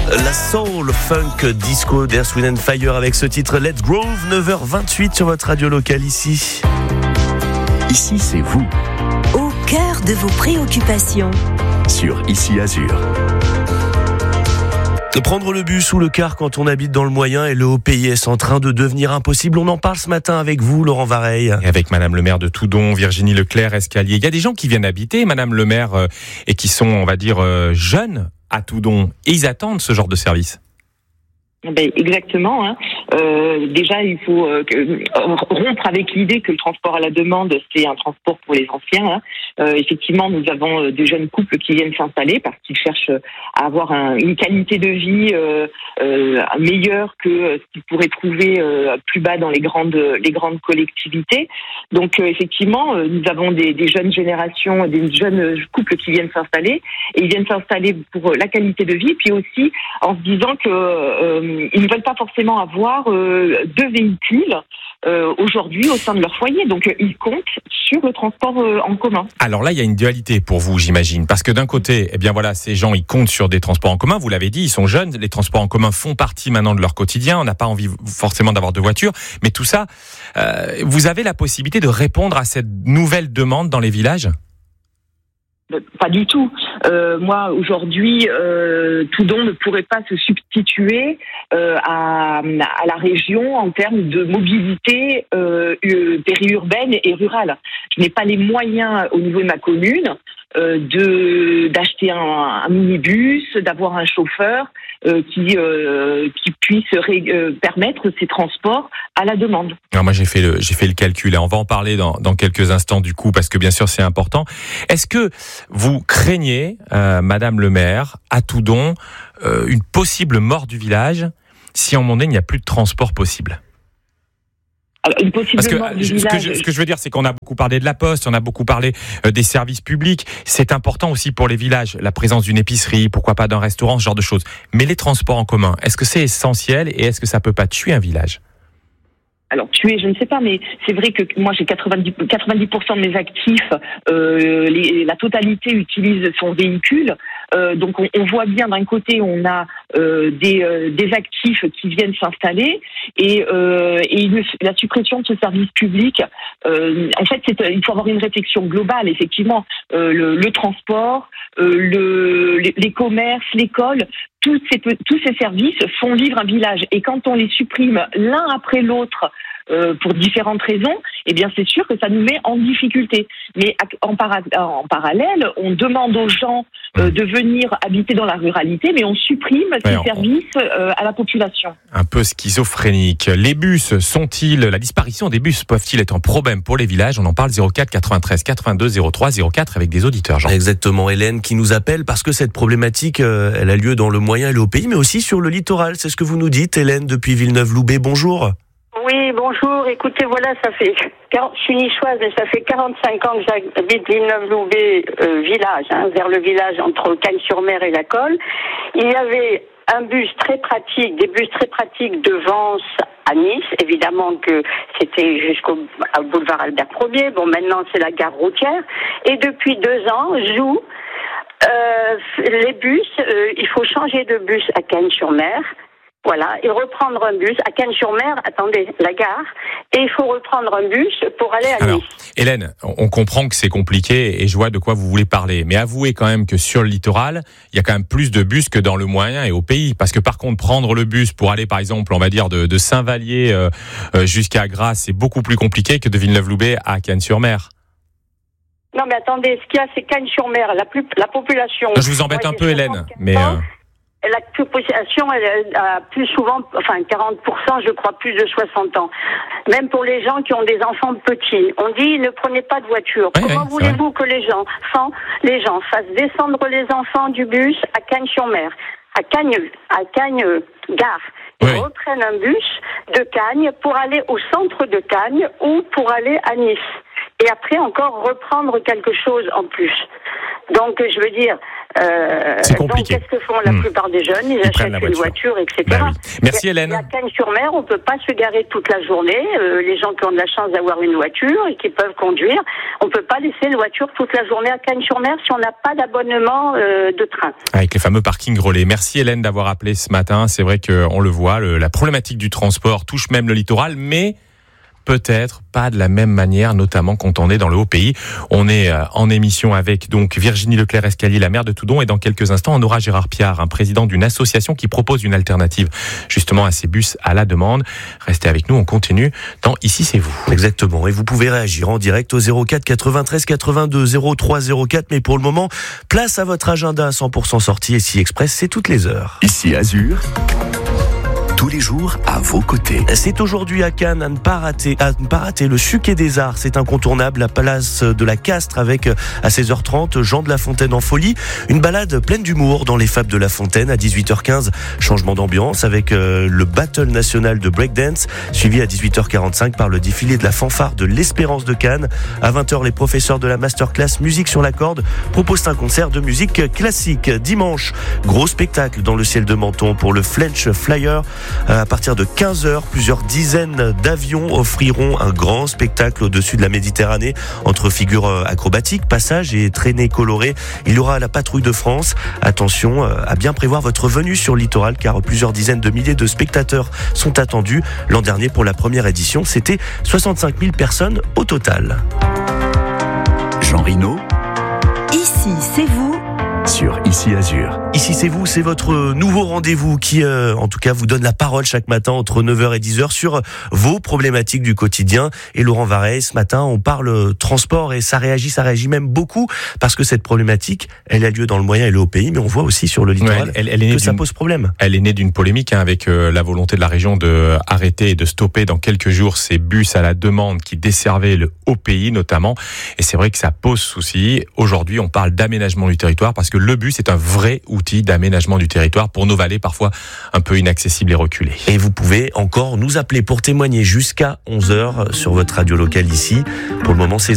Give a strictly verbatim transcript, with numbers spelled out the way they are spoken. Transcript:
La soul, funk, disco d'Earth, Wind and Fire avec ce titre Let's Groove, neuf heures vingt-huit sur votre radio locale ici. Ici, c'est vous. Au cœur de vos préoccupations. Sur Ici Azur. Prendre le bus ou le car quand on habite dans le moyen et le haut pays est en train de devenir impossible. On en parle ce matin avec vous, Laurent Vareille. Et avec Madame le maire de Toudon, Virginie Leclerc, Escalier. Il y a des gens qui viennent habiter, Madame le maire, euh, et qui sont, on va dire, euh, jeunes à Toudon. Et ils attendent ce genre de service. Ben, exactement. Hein. Euh, déjà, il faut euh, que, rompre avec l'idée que le transport à la demande, c'est un transport pour les anciens. Hein. Euh, effectivement, nous avons euh, des jeunes couples qui viennent s'installer parce qu'ils cherchent à avoir un, une qualité de vie euh, euh, meilleure que ce qu'ils pourraient trouver euh, plus bas dans les grandes, les grandes collectivités. Donc, euh, effectivement, euh, nous avons des, des jeunes générations, des jeunes couples qui viennent s'installer et ils viennent s'installer pour la qualité de vie, puis aussi en se disant que euh, ils ne veulent pas forcément avoir euh, deux véhicules euh, aujourd'hui au sein de leur foyer. Donc, euh, ils comptent sur le transport euh, en commun. Alors là, il y a une dualité pour vous, j'imagine. Parce que d'un côté, eh bien voilà, ces gens, ils comptent sur des transports en commun. Vous l'avez dit, ils sont jeunes. Les transports en commun font partie maintenant de leur quotidien. On n'a pas envie forcément d'avoir de voiture. Mais tout ça, euh, vous avez la possibilité de répondre à cette nouvelle demande dans les villages ? Pas du tout. Euh, moi, aujourd'hui, euh, Toudon ne pourrait pas se substituer euh, à, à la région en termes de mobilité euh, périurbaine et rurale. Je n'ai pas les moyens au niveau de ma commune euh, de d'acheter un, un minibus, d'avoir un chauffeur euh, qui euh, qui puisse ré, euh, permettre ces transports à la demande. Alors moi j'ai fait le j'ai fait le calcul et on va en parler dans dans quelques instants du coup parce que bien sûr c'est important. Est-ce que vous craignez, euh, Madame le maire, à Toudon, euh, une possible mort du village si en monnaie il n'y a plus de transport possible ? Alors, une possible Parce que mort du ce, village. que je, ce que je veux dire, c'est qu'on a beaucoup parlé de la poste, on a beaucoup parlé euh, des services publics. C'est important aussi pour les villages, la présence d'une épicerie, pourquoi pas d'un restaurant, ce genre de choses. Mais les transports en commun, est-ce que c'est essentiel et est-ce que ça peut pas tuer un village ? Alors tuer, je ne sais pas, mais c'est vrai que moi j'ai quatre-vingt-dix pour cent de mes actifs, euh, les, la totalité utilise son véhicule. Euh, donc on, on voit bien d'un côté on a euh, des, euh, des actifs qui viennent s'installer et, euh, et une, la suppression de ce service public. Euh, en fait, c'est, il faut avoir une réflexion globale. Effectivement, euh, le, le transport, euh, le, les, les commerces, l'école. Tous ces, tous ces services font vivre un village. Et quand on les supprime l'un après l'autre euh, pour différentes raisons, eh bien c'est sûr que ça nous met en difficulté. Mais en, para, en parallèle, on demande aux gens euh, de venir habiter dans la ruralité, mais on supprime ces ouais, services euh, à la population. Un peu schizophrénique. Les bus sont-ils, la disparition des bus peuvent-ils être un problème pour les villages ? On en parle zéro quatre quatre-vingt-treize quatre-vingt-deux zéro trois zéro quatre avec des auditeurs. Jean. Exactement, Hélène qui nous appelle parce que cette problématique, euh, elle a lieu dans le moyen et le haut pays, mais aussi sur le littoral. C'est ce que vous nous dites, Hélène, depuis Villeneuve-Loubet. Bonjour. Oui, bonjour. Écoutez, voilà, ça fait, je suis niçoise, mais ça fait quarante-cinq ans que j'habite Villeneuve-Loubet, euh, village, hein, vers le village entre Cagnes-sur-Mer et la Colle. Il y avait un bus très pratique, des bus très pratiques de Vence à Nice. Évidemment que c'était jusqu'au boulevard Albert Ier. Bon, maintenant, c'est la gare routière. Et depuis deux ans, joue Euh, les bus, euh, il faut changer de bus à Cagnes-sur-Mer, voilà, et reprendre un bus à Cagnes-sur-Mer, attendez, la gare, et il faut reprendre un bus pour aller à Nice. Alors, Hélène, on comprend que c'est compliqué et je vois de quoi vous voulez parler, mais avouez quand même que sur le littoral, il y a quand même plus de bus que dans le moyen et au pays, parce que par contre, prendre le bus pour aller, par exemple, on va dire de, de Saint-Vallier euh, jusqu'à Grasse, c'est beaucoup plus compliqué que de Villeneuve-Loubet à Cagnes-sur-Mer. Non, mais attendez, ce qu'il y a, c'est Cagnes-sur-Mer, la, plus, la population... Je vous embête un peu, Hélène, mais... Euh... La population, elle a plus souvent, enfin quarante pour cent, je crois, plus de soixante ans. Même pour les gens qui ont des enfants petits. On dit, ne prenez pas de voiture. Ouais, Comment ouais, voulez-vous que les gens, sans, les gens fassent descendre les enfants du bus à Cagnes-sur-Mer, à Cagnes, à Cagnes Gare, et ouais. reprennent un bus de Cagnes pour aller au centre de Cagnes ou pour aller à Nice. Et après encore reprendre quelque chose en plus. Donc je veux dire, Euh, C'est compliqué. Donc, qu'est-ce que font la mmh. plupart des jeunes? Ils, Ils achètent la voiture. une voiture, et cetera. Bah oui. Merci Hélène. À Cagnes-sur-Mer, on peut pas se garer toute la journée. Euh, les gens qui ont de la chance d'avoir une voiture et qui peuvent conduire, on peut pas laisser une voiture toute la journée à Cagnes-sur-Mer si on n'a pas d'abonnement euh, de train. Avec les fameux parkings relais. Merci Hélène d'avoir appelé ce matin. C'est vrai qu'on le voit, le, la problématique du transport touche même le littoral, mais peut-être pas de la même manière, notamment quand on est dans le Haut-Pays. On est en émission avec donc Virginie Leclerc-Escalier, la maire de Toudon, et dans quelques instants, on aura Gérard Piard, un président d'une association qui propose une alternative justement à ces bus à la demande. Restez avec nous, on continue dans Ici c'est vous. Exactement, et vous pouvez réagir en direct au zéro quatre quatre-vingt-treize quatre-vingt-deux zéro trois zéro quatre, mais pour le moment, place à votre agenda cent pour cent sortie, et si Express, c'est toutes les heures. Ici Azur, tous les jours à vos côtés. C'est aujourd'hui à Cannes à ne pas rater, à ne pas rater le Suquet des Arts. C'est incontournable, la place de la Castre avec à seize heures trente Jean de La Fontaine en folie. Une balade pleine d'humour dans les fables de La Fontaine. À dix-huit heures quinze, changement d'ambiance avec euh, le Battle national de breakdance, suivi à dix-huit heures quarante-cinq par le défilé de la fanfare de l'Espérance de Cannes. À vingt heures, les professeurs de la masterclass musique sur la corde proposent un concert de musique classique. Dimanche, gros spectacle dans le ciel de Menton pour le Flench Flyer. À partir de quinze heures, plusieurs dizaines d'avions offriront un grand spectacle au-dessus de la Méditerranée entre figures acrobatiques, passages et traînées colorées. Il y aura la patrouille de France. Attention à bien prévoir votre venue sur le littoral car plusieurs dizaines de milliers de spectateurs sont attendus. L'an dernier, pour la première édition, c'était soixante-cinq mille personnes au total. Jean Rino. Ici, c'est vous. Sur Ici Azur. Ici c'est vous, c'est votre nouveau rendez-vous qui euh, en tout cas vous donne la parole chaque matin entre neuf heures et dix heures sur vos problématiques du quotidien. Et Laurent Vareille, ce matin on parle transport et ça réagit, ça réagit même beaucoup parce que cette problématique elle a lieu dans le moyen et le Haut-Pays, mais on voit aussi sur le littoral ouais, elle, elle est que ça pose problème. Elle est née d'une polémique hein, avec euh, la volonté de la région de arrêter et de stopper dans quelques jours ces bus à la demande qui desservaient le Haut-Pays notamment. Et c'est vrai que ça pose souci. Aujourd'hui on parle d'aménagement du territoire parce que le bus est un vrai outil d'aménagement du territoire pour nos vallées parfois un peu inaccessibles et reculées. Et vous pouvez encore nous appeler pour témoigner jusqu'à onze heures sur votre radio locale ici. Pour le moment, c'est